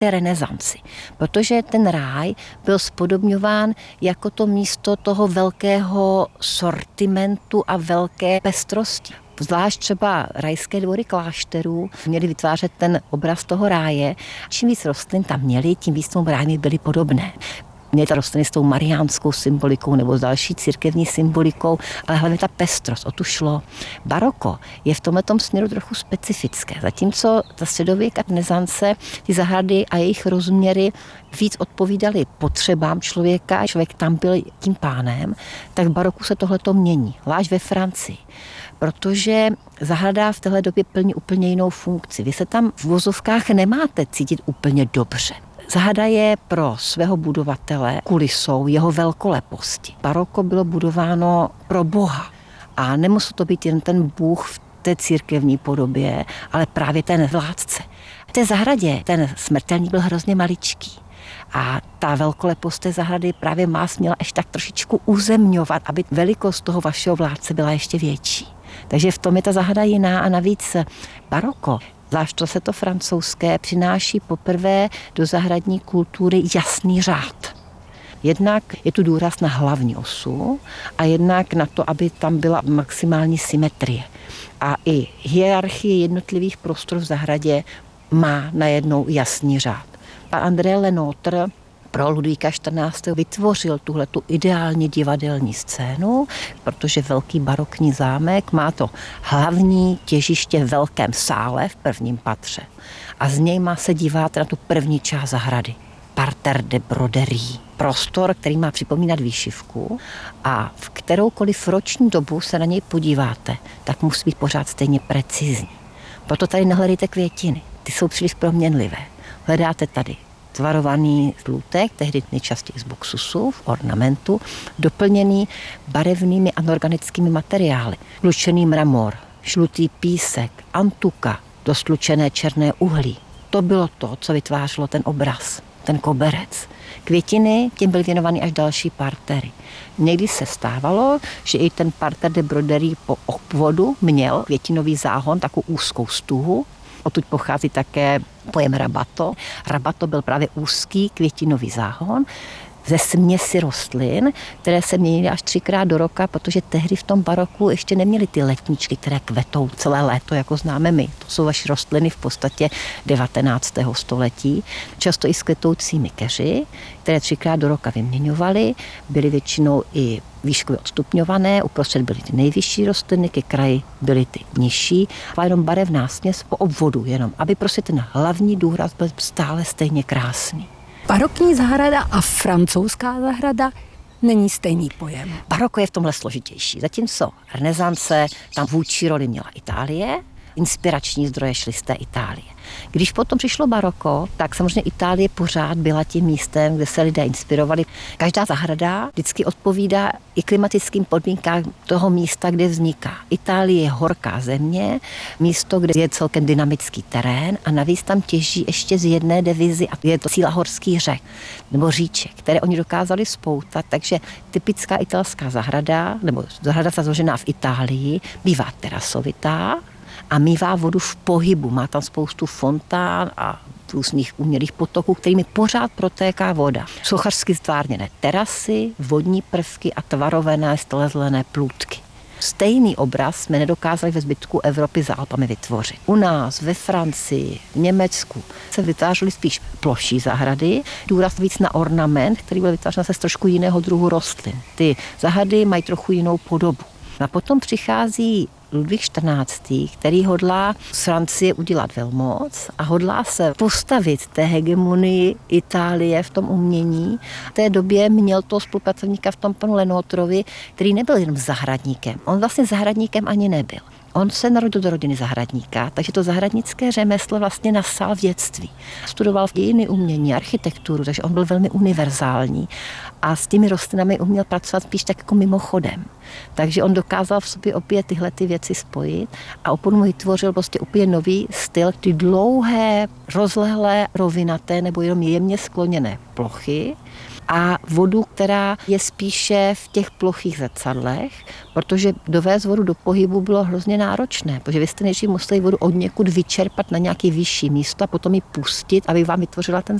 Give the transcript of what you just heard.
renesanci, protože ten ráj byl spodobňován jako to místo toho velkého sortimentu a velké pestrosti. Zvlášť třeba rajské dvory klášterů měly vytvářet ten obraz toho ráje. Čím víc rostlin tam měli, tím víc tomu ráji byly podobné. Měly ta rostliny s tou mariánskou symbolikou nebo s další církevní symbolikou, ale hlavně ta pestrost, o tu šlo. Baroko je v tomhletom směru trochu specifické, zatímco ta středověk a renesance, ty zahrady a jejich rozměry víc odpovídaly potřebám člověka a člověk tam byl tím pánem, tak v baroku se tohleto mění, zvlášť ve Francii. Protože zahrada v téhle době plní úplně jinou funkci. Vy se tam v vozovkách nemáte cítit úplně dobře. Zahrada je pro svého budovatele kulisou jeho velkoleposti. Baroko bylo budováno pro Boha a nemusel to být jen ten Bůh v té církevní podobě, ale právě ten vládce. V té zahradě ten smrtelník byl hrozně maličký. A ta velkolepost té zahrady právě vás měla ještě tak trošičku uzemňovat, aby velikost toho vašeho vládce byla ještě větší. Takže v tom je ta zahrada jiná a navíc baroko, zvlášť to francouzské, přináší poprvé do zahradní kultury jasný řád. Jednak je tu důraz na hlavní osu a jednak na to, aby tam byla maximální symetrie. A i hierarchie jednotlivých prostorů v zahradě má najednou jasný řád. Pan André Le Nôtre pro Ludvíka XIV. Vytvořil tuhletu ideální divadelní scénu, protože velký barokní zámek má to hlavní těžiště v velkém sále v prvním patře. A z něj se díváte na tu první část zahrady. Parterre de broderie. Prostor, který má připomínat výšivku a v kteroukoliv roční dobu se na něj podíváte, tak musí být pořád stejně precizní. Proto tady nehledejte květiny. Ty jsou příliš proměnlivé. Hledáte tady tvarovaný slutek, tehdy nejčastěji z boksusu, v ornamentu, doplněný barevnými anorganickými materiály. Hlučený mramor, žlutý písek, antuka, doslučené černé uhlí. To bylo to, co vytvářelo ten obraz, ten koberec. Květiny, těm byly věnovaný až další partery. Někdy se stávalo, že i ten parterre de broderie po obvodu měl květinový záhon, takovou úzkou stuhu. Odtud pochází také pojem rabato. Rabato byl právě úzký květinový záhon ze směsi rostlin, které se měnily až 3krát do roka, protože tehdy v tom baroku ještě neměly ty letničky, které kvetou celé léto, jako známe my. To jsou vaše rostliny v podstatě 19. století, často i s kvetoucími keři, které 3krát do roka vyměňovaly, byly většinou i výškově odstupňované, uprostřed byly ty nejvyšší rostliny, ke kraji byly ty nižší, a jenom barevná směs po obvodu, jenom aby prostě ten hlavní důraz byl stále stejně krásný. Barokní zahrada a francouzská zahrada není stejný pojem. Baroko je v tomhle složitější. Zatímco renesance, tam vůdčí roli měla Itálie, inspirační zdroje šly z té Itálie. Když potom přišlo baroko, tak samozřejmě Itálie pořád byla tím místem, kde se lidé inspirovali. Každá zahrada vždycky odpovídá i klimatickým podmínkám toho místa, kde vzniká. Itálie je horká země, místo, kde je celkem dynamický terén a navíc tam těží ještě z jedné devizy a je to síla horských řek nebo říček, které oni dokázali spoutat, takže typická italská zahrada nebo zahrada založená v Itálii bývá terasovitá a mívá vodu v pohybu. Má tam spoustu fontán a různých umělých potoků, kterými pořád protéká voda. Sochařsky stvárněné terasy, vodní prvky a tvarovené stelezlené plůtky. Stejný obraz jsme nedokázali ve zbytku Evropy za Alpami vytvořit. U nás, ve Francii, v Německu se vytvářely spíš ploší zahrady, důraz víc na ornament, který byl vytvářen se z trošku jiného druhu rostlin. Ty zahrady mají trochu jinou podobu. A potom přichází Ludvík XIV., který hodlá z Francie udělat velmoc a hodlá se postavit té hegemonii Itálie v tom umění. V té době měl toho spolupracovníka v tom panu Le Nôtrovi, který nebyl jenom zahradníkem. On vlastně zahradníkem ani nebyl. On se narodil do rodiny zahradníka, takže to zahradnické řemeslo vlastně nasál v dětství. Studoval dějiny umění, architekturu, takže on byl velmi univerzální a s těmi rostlinami uměl pracovat spíš tak jako mimochodem. Takže on dokázal v sobě opět tyhle ty věci spojit a oponu vytvořil prostě úplně nový styl, ty dlouhé, rozlehlé, rovinaté nebo jenom jemně skloněné plochy a vodu, která je spíše v těch plochých zrcadlech, protože dovést vodu do pohybu bylo hrozně náročné, protože vy jste nejdřív museli vodu od někud vyčerpat na nějaké vyšší místo a potom ji pustit, aby vám vytvořila ten